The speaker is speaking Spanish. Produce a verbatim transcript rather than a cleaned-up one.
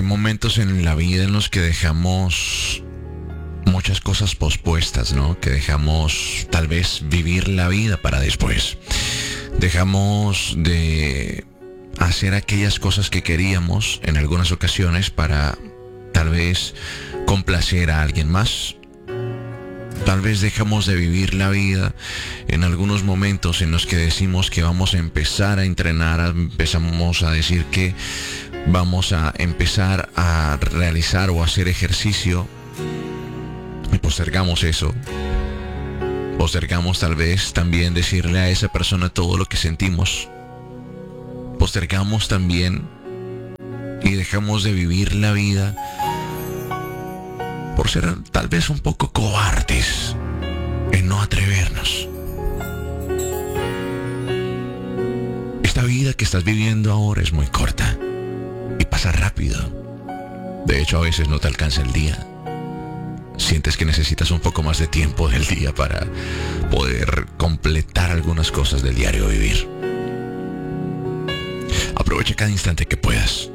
momentos en la vida en los que dejamos muchas cosas pospuestas, ¿no? Que dejamos tal vez vivir la vida para después. Dejamos de hacer aquellas cosas que queríamos en algunas ocasiones para tal vez complacer a alguien más. Tal vez dejamos de vivir la vida en algunos momentos en los que decimos que vamos a empezar a entrenar, empezamos a decir que vamos a empezar a realizar o hacer ejercicio y postergamos eso. Postergamos tal vez también decirle a esa persona todo lo que sentimos. Postergamos también y dejamos de vivir la vida por ser tal vez un poco cobardes en no atrevernos. Esta vida que estás viviendo ahora es muy corta y pasa rápido. De hecho, a veces no te alcanza el día. Sientes que necesitas un poco más de tiempo del día para poder completar algunas cosas del diario vivir. Aprovecha cada instante que puedas.